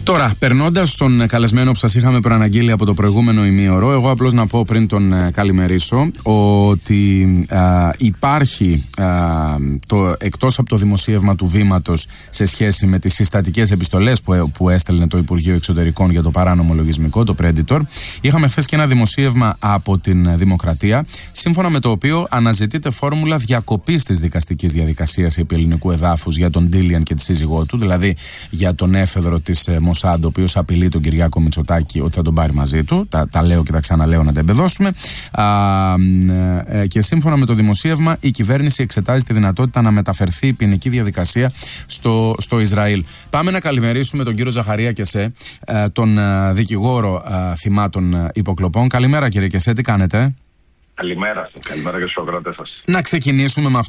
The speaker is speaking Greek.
Τώρα, περνώντας τον καλεσμένο που σας είχαμε προαναγγείλει από το προηγούμενο ημίωρο, εγώ απλώς να πω πριν τον καλημερίσω ότι υπάρχει εκτός από το δημοσίευμα του Βήματος σε σχέση με τις συστατικές επιστολές που έστελνε το Υπουργείο Εξωτερικών για το παράνομο λογισμικό, το Predator, είχαμε χθες και ένα δημοσίευμα από την Δημοκρατία, σύμφωνα με το οποίο αναζητείται φόρμουλα διακοπής της δικαστικής διαδικασίας επί ελληνικού εδάφους για τον Ντίλιαν και τη σύζυγό του, δηλαδή για τον έφεδρο της Μοσάντ, ο οποίος απειλεί τον Κυριάκο Μητσοτάκη ότι θα τον πάρει μαζί του. Τα λέω και τα ξαναλέω να τα εμπεδώσουμε. Και σύμφωνα με το δημοσίευμα, η κυβέρνηση εξετάζει τη δυνατότητα να μεταφερθεί η ποινική διαδικασία στο Ισραήλ. Πάμε να καλημερίσουμε τον κύριο Ζαχαρία Κεσέ, τον δικηγόρο θυμάτων υποκλοπών. Καλημέρα, κύριε Κεσέ, τι κάνετε? Καλημέρα σας, καλημέρα και στους ακροατές σας. Να ξεκινήσουμε με